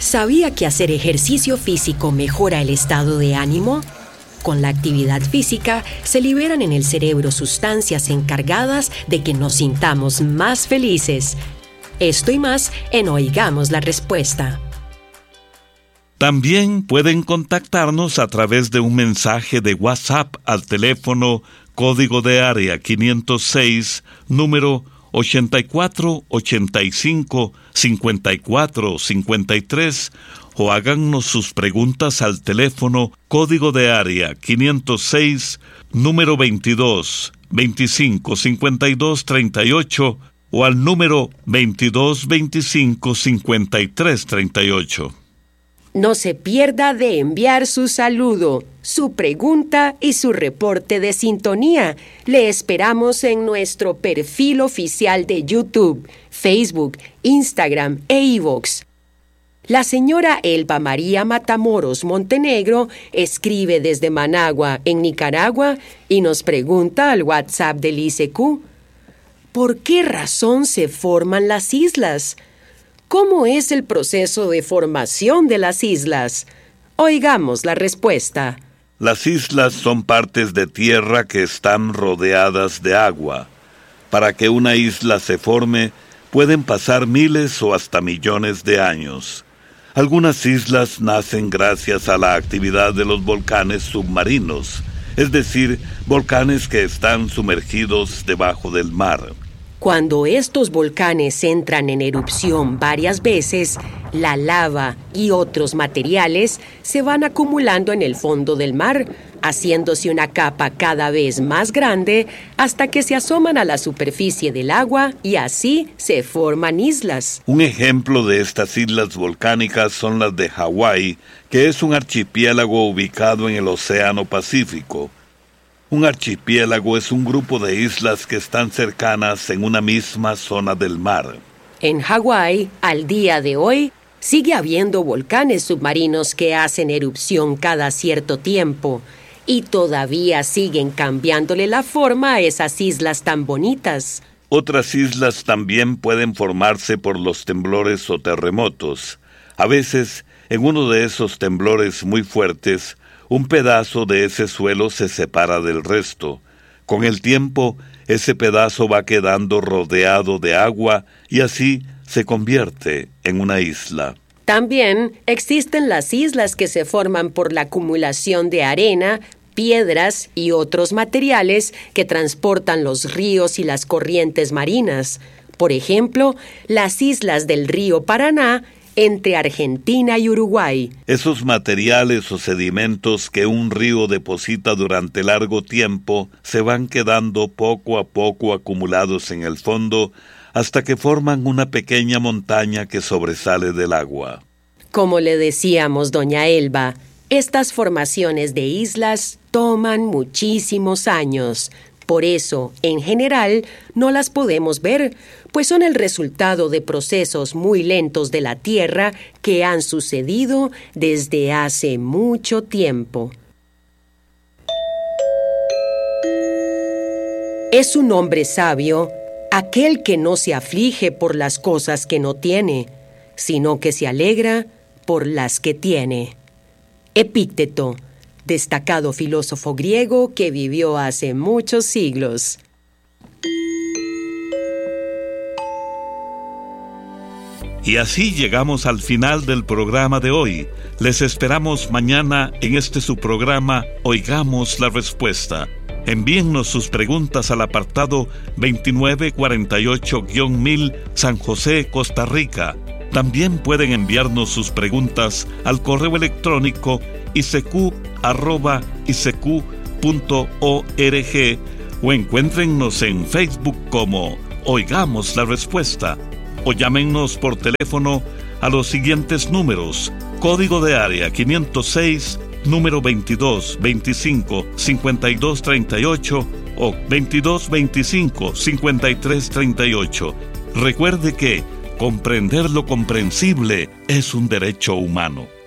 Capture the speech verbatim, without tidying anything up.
¿Sabía que hacer ejercicio físico mejora el estado de ánimo? Con la actividad física se liberan en el cerebro sustancias encargadas de que nos sintamos más felices. Esto y más en Oigamos la Respuesta. También pueden contactarnos a través de un mensaje de WhatsApp al teléfono código de área quinientos seis, número ochenta y cuatro, ochenta y cinco, cincuenta y cuatro, cincuenta y tres, o háganos sus preguntas al teléfono código de área quinientos seis, número veintidós, veinticinco, cincuenta y dos, treinta y ocho, o al número veintidós, veinticinco, cincuenta y tres, treinta y ocho. No se pierda de enviar su saludo, su pregunta y su reporte de sintonía. Le esperamos en nuestro perfil oficial de YouTube, Facebook, Instagram e iVoox. La señora Elba María Matamoros Montenegro escribe desde Managua, en Nicaragua, y nos pregunta al WhatsApp del I C Q: ¿por qué razón se forman las islas? ¿Cómo es el proceso de formación de las islas? Oigamos la respuesta. Las islas son partes de tierra que están rodeadas de agua. Para que una isla se forme, pueden pasar miles o hasta millones de años. Algunas islas nacen gracias a la actividad de los volcanes submarinos, es decir, volcanes que están sumergidos debajo del mar. Cuando estos volcanes entran en erupción varias veces, la lava y otros materiales se van acumulando en el fondo del mar, haciéndose una capa cada vez más grande hasta que se asoman a la superficie del agua y así se forman islas. Un ejemplo de estas islas volcánicas son las de Hawái, que es un archipiélago ubicado en el Océano Pacífico. Un archipiélago es un grupo de islas que están cercanas en una misma zona del mar. En Hawái, al día de hoy, sigue habiendo volcanes submarinos que hacen erupción cada cierto tiempo y todavía siguen cambiándole la forma a esas islas tan bonitas. Otras islas también pueden formarse por los temblores o terremotos. A veces, en uno de esos temblores muy fuertes, un pedazo de ese suelo se separa del resto. Con el tiempo, ese pedazo va quedando rodeado de agua y así se convierte en una isla. También existen las islas que se forman por la acumulación de arena, piedras y otros materiales que transportan los ríos y las corrientes marinas. Por ejemplo, las islas del río Paraná, entre Argentina y Uruguay. Esos materiales o sedimentos que un río deposita durante largo tiempo se van quedando poco a poco acumulados en el fondo hasta que forman una pequeña montaña que sobresale del agua. Como le decíamos, doña Elba, estas formaciones de islas toman muchísimos años. Por eso, en general, no las podemos ver, pues son el resultado de procesos muy lentos de la Tierra que han sucedido desde hace mucho tiempo. Es un hombre sabio aquel que no se aflige por las cosas que no tiene, sino que se alegra por las que tiene. Epícteto, destacado filósofo griego que vivió hace muchos siglos. Y así llegamos al final del programa de hoy. Les esperamos mañana en este su programa Oigamos la Respuesta. Envíennos sus preguntas al apartado veintinueve cuarenta y ocho mil San José, Costa Rica. También pueden enviarnos sus preguntas al correo electrónico i c q arroba i c q punto org o encuéntrennos en Facebook como Oigamos la Respuesta. O llámennos por teléfono a los siguientes números: código de área quinientos seis, número veintidós, veinticinco, cincuenta y dos, treinta y ocho o veintidós, veinticinco, cincuenta y tres, treinta y ocho. Recuerde que comprender lo comprensible es un derecho humano.